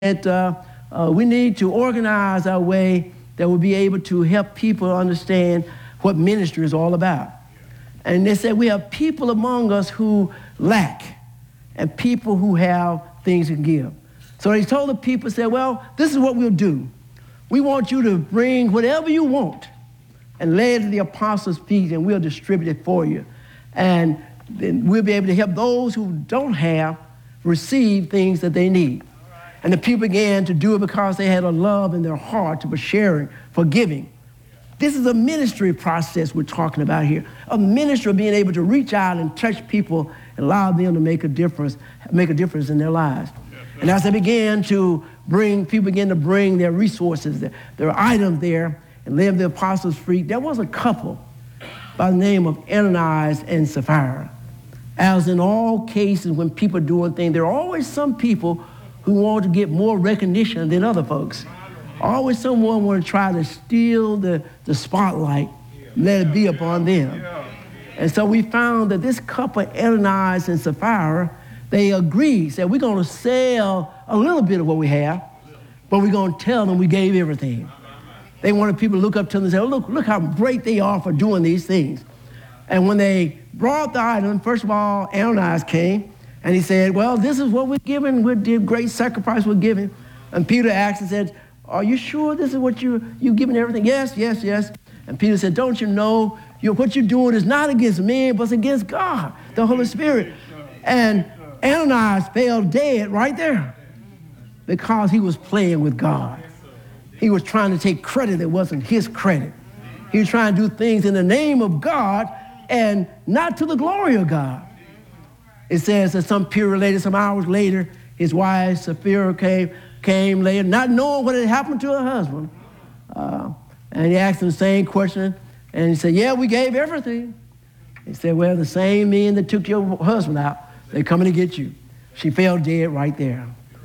that we need to organize our way that will be able to help people understand what ministry is all about. And they said we have people among us who lack and people who have things to give. So they told the people, said, well, this is what we'll do. We want you to bring whatever you want and lay it at the apostles' feet, and we'll distribute it for you. And then we'll be able to help those who don't have receive things that they need. And the people began to do it because they had a love in their heart for sharing, for giving. This is a ministry process we're talking about here, a ministry of being able to reach out and touch people and allow them to make a difference in their lives. And as they began to bring, people began to bring their resources, their items there, and lay the apostles' feet. There was a couple by the name of Ananias and Sapphira. As in all cases when people are doing things, there are always some people who want to get more recognition than other folks. Always someone want to try to steal the spotlight, let it be upon them. And so we found that this couple, Ananias and Sapphira, they agreed, said, we're going to sell a little bit of what we have, but we're going to tell them we gave everything. They wanted people to look up to them and say, oh, look how great they are for doing these things. And when they brought the item, first of all, Ananias came, and he said, well, this is what we're giving. We did great sacrifice we're giving. And Peter asked and said, are you sure this is what you're giving everything? Yes, yes, yes. And Peter said, don't you know what you're doing is not against men, but it's against God, the Holy Spirit. And Ananias fell dead right there because he was playing with God. He was trying to take credit that wasn't his credit. He was trying to do things in the name of God and not to the glory of God. It says that some period later, some hours later, his wife, Sapphira, came later, not knowing what had happened to her husband. And he asked him the same question, and he said, yeah, we gave everything. He said, well, the same men that took your husband out, they're coming to get you. She fell dead right there.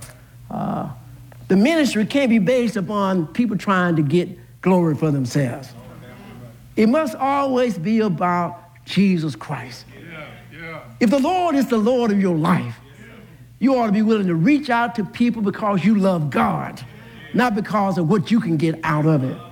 The ministry can't be based upon people trying to get glory for themselves. It must always be about Jesus Christ. If the Lord is the Lord of your life, you ought to be willing to reach out to people because you love God, not because of what you can get out of it.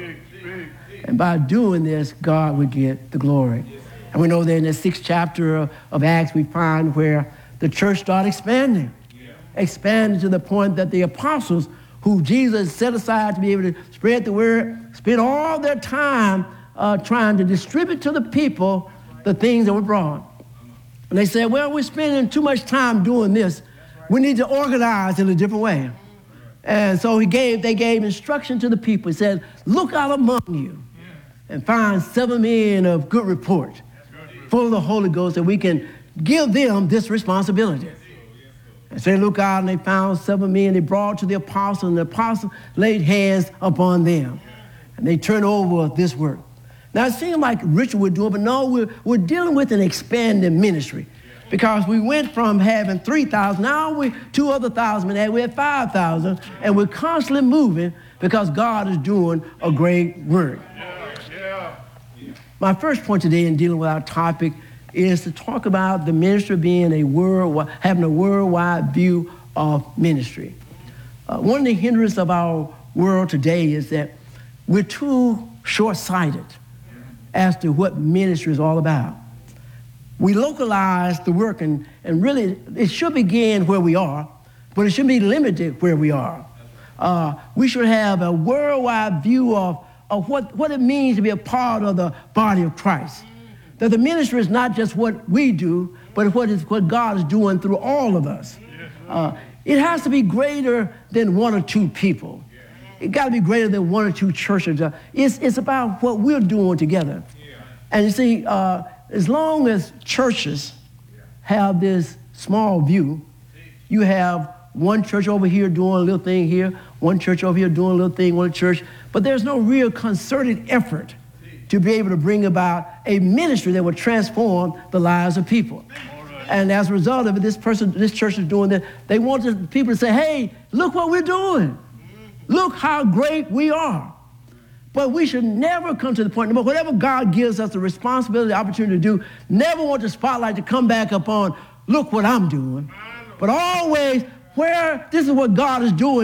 And by doing this, God will get the glory. And we know that in the 6th chapter of Acts, we find where the church started expanding to the point that the apostles, who Jesus set aside to be able to spread the word, spent all their time trying to distribute to the people the things that were brought. And they said, well, we're spending too much time doing this. We need to organize in a different way. And so they gave instruction to the people. He said, look out among you and find 7 men of good report, full of the Holy Ghost, that we can give them this responsibility. And so they looked out and they found 7 men. They brought to the apostles, and the apostles laid hands upon them. And they turned over this work. Now, it seemed like Richard would do it, but no, we're dealing with an expanding ministry. Because we went from having 3,000, now we 2 other thousand, and we had 5,000, and we're constantly moving because God is doing a great work. My first point today in dealing with our topic is to talk about the ministry being having a worldwide view of ministry. One of the hindrances of our world today is that we're too short-sighted as to what ministry is all about. We localize the work, and really it should begin where we are, but it shouldn't be limited where we are. We should have a worldwide view of what it means to be a part of the body of Christ. That the ministry is not just what we do, but what God is doing through all of us. It has to be greater than 1 or 2 people. It got to be greater than 1 or 2 churches. It's about what we're doing together. And you see, as long as churches have this small view, you have one church over here doing a little thing here, one church over here doing a little thing, one church, but there's no real concerted effort to be able to bring about a ministry that would transform the lives of people. And as a result of it, this church is doing that. They want people to say, hey, look what we're doing. Look how great we are. But we should never come to the point, whatever God gives us the responsibility, the opportunity to do, never want the spotlight to come back upon, look what I'm doing. But always, where this is what God is doing.